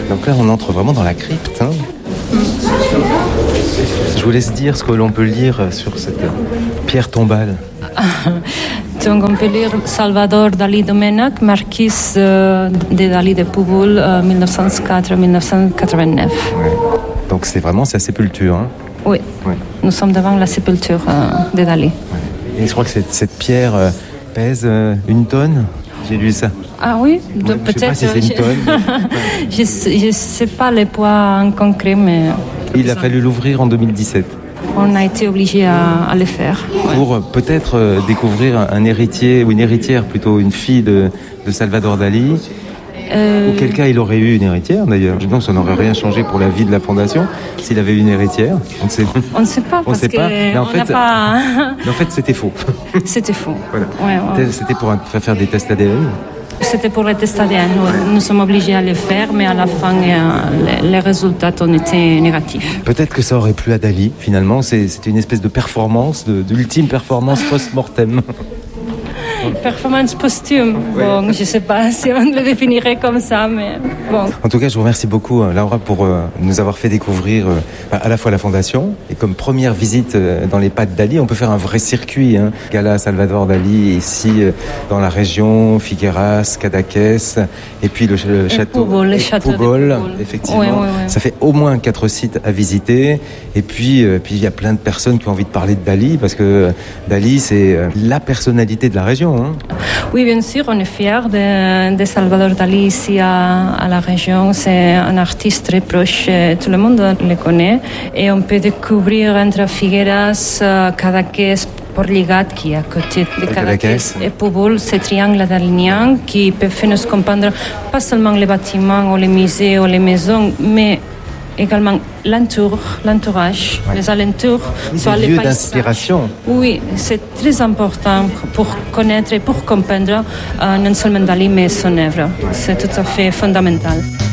Donc là, on entre vraiment dans la crypte. Hein. Je vous laisse dire ce que l'on peut lire sur cette pierre tombale. Donc on peut lire Salvador Dalí Domènech, marquis de Dalí de Púbol, 1904-1989. Ouais. Donc c'est sa sépulture. Hein. Oui, ouais. Nous sommes devant la sépulture de Dalí. Ouais. Et je crois que cette pierre pèse 1 tonne. J'ai lu ça. Ah oui, ouais, peut-être. Je ne sais pas si c'est 1 tonne. Je ne sais pas les poids en concret, mais... Il a fallu l'ouvrir en 2017. On a été obligé à le faire. Ouais. Pour peut-être découvrir un héritier, ou une héritière plutôt, une fille de Salvador Dalí. Auquel cas il aurait eu une héritière d'ailleurs. Donc ça n'aurait rien changé pour la vie de la fondation s'il avait eu une héritière. On ne sait pas. On ne sait pas. Mais en fait, c'était faux. C'était faux. Voilà. Ouais. C'était pour faire des tests ADN. C'était pour les tests ADN. Nous sommes obligés à les faire, mais à la fin, les résultats ont été négatifs. Peut-être que ça aurait plu à Dalí. Finalement, c'était une espèce de performance, d'ultime performance post-mortem. Performance posthume. Bon, je ne sais pas si on le définirait comme ça, mais bon. En tout cas, je vous remercie beaucoup, Laura, pour nous avoir fait découvrir à la fois la fondation et comme première visite dans les pas de Dalí, on peut faire un vrai circuit. Hein. Gala Salvador Dalí, ici dans la région, Figueras, Cadaqués, et puis le château Púbol, effectivement. Ouais. Ça fait au moins 4 sites à visiter. Et puis il y a plein de personnes qui ont envie de parler de Dalí, parce que Dalí, c'est la personnalité de la région. Hein. Oui, bien sûr, on est fiers de Salvador Dalí ici à la région. C'est un artiste très proche, tout le monde le connaît. Et on peut découvrir entre Figueras, Cadaqués, Portligat, qui est à côté de Cadaqués, et Púbol, ce triangle dalignien qui peut faire nous comprendre pas seulement les bâtiments ou les musées ou les maisons, mais également l'entourage, les alentours, soit les lieux d'inspiration. Oui, c'est très important pour connaître et pour comprendre non seulement Dalí, mais son œuvre. C'est tout à fait fondamental.